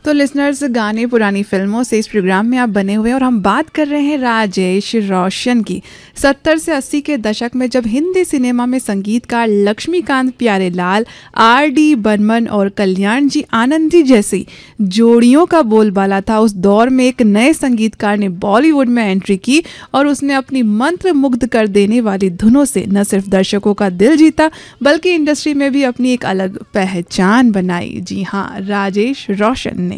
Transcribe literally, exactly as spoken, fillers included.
तो लिसनर्स, गाने पुरानी फिल्मों से इस प्रोग्राम में आप बने हुए हैं और हम बात कर रहे हैं राजेश रोशन की। सत्तर से अस्सी के दशक में जब हिंदी सिनेमा में संगीतकार लक्ष्मीकांत प्यारेलाल, आर डी बर्मन और कल्याण जी आनंदी जैसी जोड़ियों का बोलबाला था, उस दौर में एक नए संगीतकार ने बॉलीवुड में एंट्री की और उसने अपनी मंत्र मुग्ध कर देने वाली धुनों से न सिर्फ दर्शकों का दिल जीता बल्कि इंडस्ट्री में भी अपनी एक अलग पहचान बनाई। जी हाँ, राजेश रोशन